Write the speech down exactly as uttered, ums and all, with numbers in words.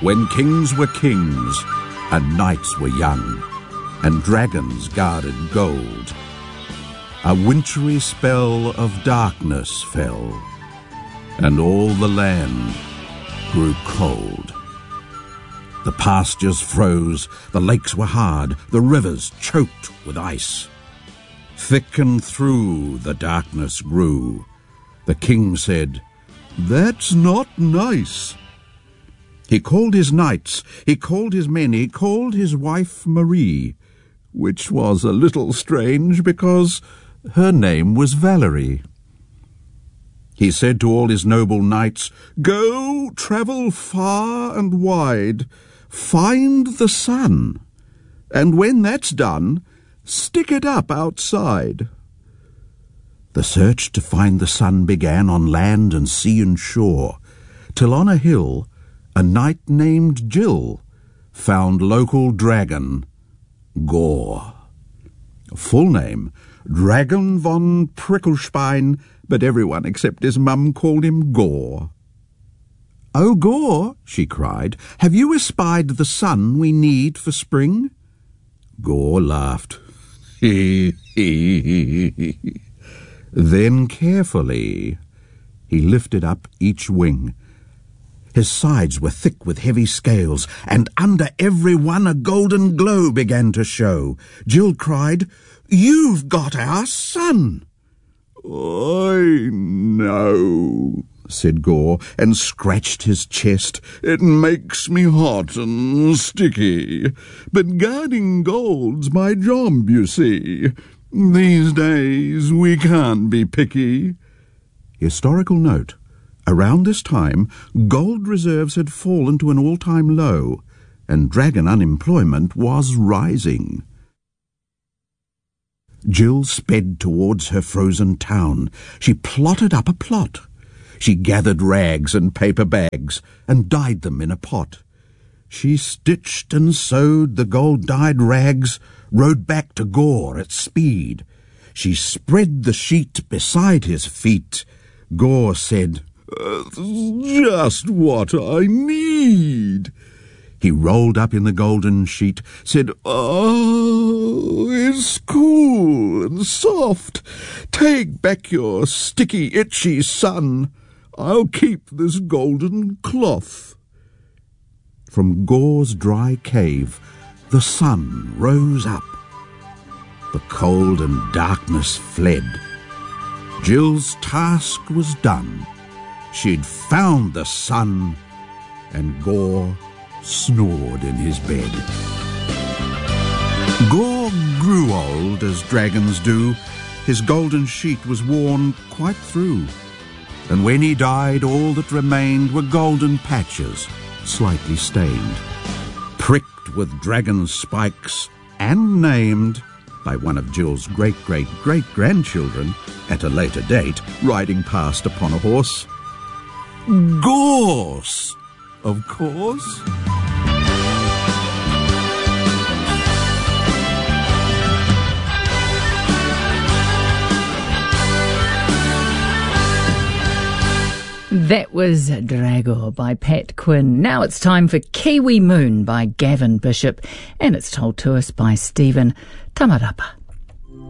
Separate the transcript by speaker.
Speaker 1: when kings were kings and knights were young, and dragons guarded gold, a wintry spell of darkness fell, and all the land grew cold. The pastures froze, the lakes were hard, the rivers choked with ice. Thick and through the darkness grew. The king said, "That's not nice." He called his knights, he called his men, he called his wife Marie, which was a little strange because her name was Valerie. He said to all his noble knights, "Go, travel far and wide, find the sun, and when that's done, stick it up outside." The search to find the sun began on land and sea and shore, till on a hill a knight named Jill found local dragon Gore. Full name, Dragon von Prickelstein, but everyone except his mum called him Gore. "Oh, Gore," she cried, "have you espied the sun we need for spring?" Gore laughed. He, he, he. Then carefully he lifted up each wing. His sides were thick with heavy scales, and under every one a golden glow began to show. Jill cried, "You've got our sun!" "I know," said Gore, and scratched his chest. "It makes me hot and sticky, but guarding gold's my job, you see. These days we can't be picky." Historical note. Around this time, gold reserves had fallen to an all-time low, and dragon unemployment was rising. Jill sped towards her frozen town. She plotted up a plot. She gathered rags and paper bags and dyed them in a pot. She stitched and sewed the gold-dyed rags, rode back to Gore at speed. She spread the sheet beside his feet. Gore said, "Uh, just what I need." He rolled up in the golden sheet, said, "Oh, it's cool and soft. Take back your sticky, itchy sun. I'll keep this golden cloth." From Gore's dry cave, the sun rose up. The cold and darkness fled. Jill's task was done. She'd found the sun, and Gore snored in his bed. Gore grew old, as dragons do. His golden sheet was worn quite through, and when he died all that remained were golden patches, slightly stained, pricked with dragon spikes, and named by one of Jill's great-great-great-grandchildren at a later date, riding past upon a horse. Gorse, of course.
Speaker 2: That was Drago by Pat Quinn. Now it's time for Kiwi Moon by Gavin Bishop, and it's told to us by Stephen Tamarapa.